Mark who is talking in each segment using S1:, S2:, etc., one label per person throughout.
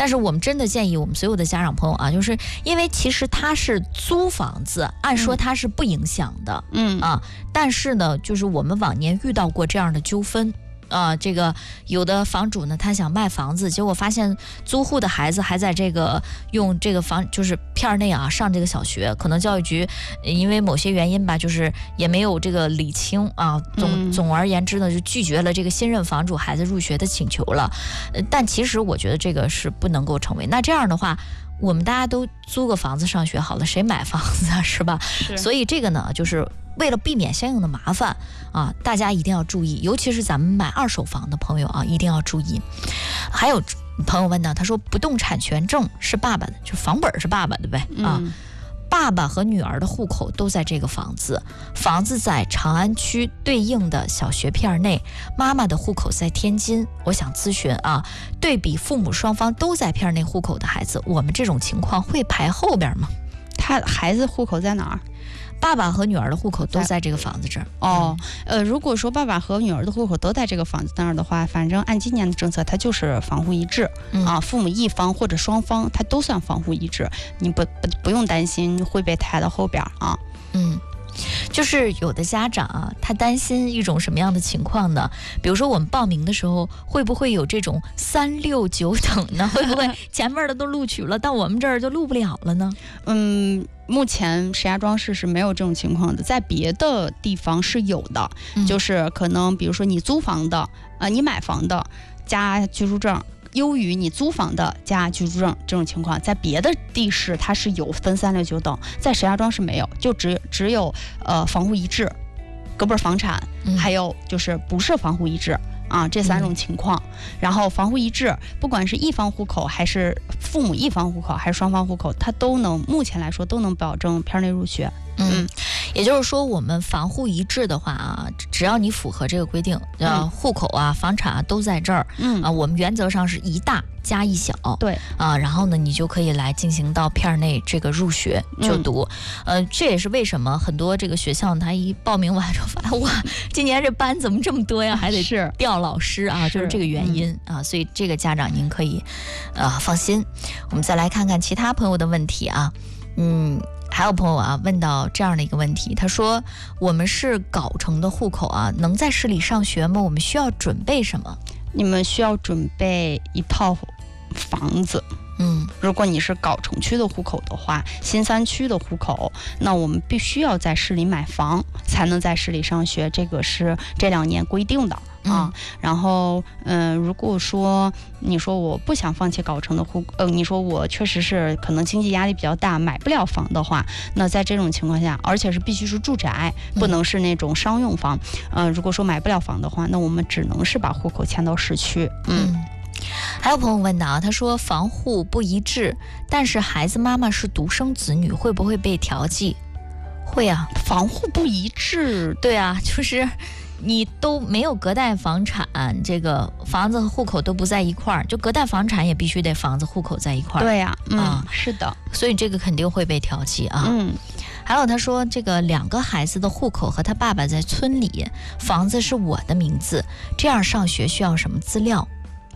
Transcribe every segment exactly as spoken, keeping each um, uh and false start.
S1: 但是我们真的建议我们所有的家长朋友啊，就是因为其实他是租房子，按说他是不影响的，
S2: 嗯
S1: 啊，但是呢，就是我们往年遇到过这样的纠纷。啊，这个有的房主呢，他想卖房子，结果发现租户的孩子还在这个用这个房，就是片内啊上这个小学，可能教育局因为某些原因吧，就是也没有这个理清啊，总总而言之呢，就拒绝了这个新任房主孩子入学的请求了。呃，但其实我觉得这个是不能够成为。那这样的话，我们大家都租个房子上学好了，谁买房子啊，是吧？
S2: 是。
S1: 所以这个呢，就是为了避免相应的麻烦啊，大家一定要注意，尤其是咱们买二手房的朋友啊，一定要注意。还有朋友问呢，他说不动产权证是爸爸的，就房本是爸爸的呗啊。
S2: 嗯，
S1: 爸爸和女儿的户口都在这个房子，房子在长安区对应的小学片内，妈妈的户口在天津。我想咨询啊，对比父母双方都在片内户口的孩子，我们这种情况会排后边吗？
S2: 他孩子户口在哪儿？
S1: 爸爸和女儿的户口都在这个房子这儿。
S2: 哦，呃，如果说爸爸和女儿的户口都在这个房子那儿的话，反正按今年的政策，它就是房户一致、
S1: 嗯、
S2: 啊，父母一方或者双方，它都算房户一致，你不不不用担心会被抬到后边啊。
S1: 嗯。就是有的家长啊，他担心一种什么样的情况呢？比如说我们报名的时候，会不会有这种三六九等呢？会不会前面的都录取了，到我们这儿就录不了了呢？
S2: 嗯，目前石家庄市是没有这种情况的，在别的地方是有的，
S1: 嗯、
S2: 就是可能比如说你租房的，呃，你买房的加居住证。优于你租房的加居住证这种情况，在别的地市它是有分三六九等，在石家庄是没有，就只只有呃房户一致、隔辈房产、嗯，还有就是不是房户一致啊这三种情况。嗯、然后房户一致，不管是一方户口还是父母一方户口还是双方户口，它都能目前来说都能保证片内入学。
S1: 嗯，也就是说，我们房户一致的话啊，只要你符合这个规定，呃，户口啊、房产啊都在这儿，嗯啊，我们原则上是一大加一小，
S2: 对
S1: 啊，然后呢，你就可以来进行到片内这个入学就读，嗯、呃，这也是为什么很多这个学校他一报名完之后发现，哇，今年这班怎么这么多呀，还得
S2: 是
S1: 调老师啊，就是这个原因、嗯、啊，所以这个家长您可以啊放心。我们再来看看其他朋友的问题啊，嗯。还有朋友啊问到这样的一个问题，他说我们是藁城的户口啊，能在市里上学吗？我们需要准备什么？
S2: 你们需要准备一套房子。
S1: 嗯，
S2: 如果你是藁城区的户口的话，新三区的户口，那我们必须要在市里买房才能在市里上学，这个是这两年规定的。啊，然后，嗯、呃，如果说你说我不想放弃藁城的户，呃，你说我确实是可能经济压力比较大，买不了房的话，那在这种情况下，而且是必须是住宅，不能是那种商用房，嗯、呃，如果说买不了房的话，那我们只能是把户口迁到市区，嗯。嗯，
S1: 还有朋友问的啊，他说房户不一致，但是孩子妈妈是独生子女，会不会被调剂？会啊，
S2: 房户不一致，
S1: 对啊，就是你都没有隔代房产，这个房子和户口都不在一块儿，就隔代房产也必须得房子户口在一块儿。
S2: 对呀、啊，嗯、
S1: 啊，
S2: 是的，
S1: 所以这个肯定会被调剂啊。
S2: 嗯，
S1: 还有他说这个两个孩子的户口和他爸爸在村里，房子是我的名字，这样上学需要什么资料？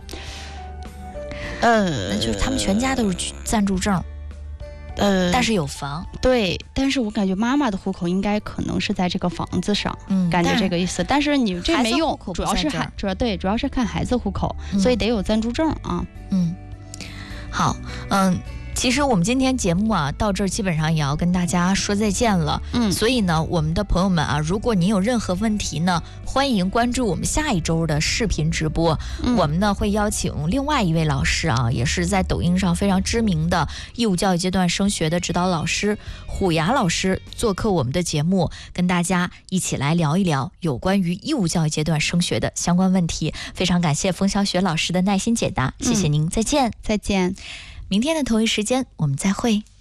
S2: 呃，
S1: 那就是他们全家都是暂住证。
S2: 呃，
S1: 但是有房，
S2: 对，但是我感觉妈妈的户口应该可能是在这个房子上，
S1: 嗯，
S2: 感觉这个意思。但是你这没用，
S1: 主
S2: 要是孩，主要对，主要是看孩子户口，嗯、所以得有暂住证啊。
S1: 嗯，好，嗯。其实我们今天节目啊，到这儿基本上也要跟大家说再见了。
S2: 嗯，
S1: 所以呢，我们的朋友们啊，如果您有任何问题呢，欢迎关注我们下一周的视频直播。嗯、我们呢会邀请另外一位老师啊，也是在抖音上非常知名的义务教育阶段升学的指导老师虎牙老师做客我们的节目，跟大家一起来聊一聊有关于义务教育阶段升学的相关问题。非常感谢冯小雪老师的耐心解答，谢谢您，嗯、再见，
S2: 再见。
S1: 明天的同一时间我们再会。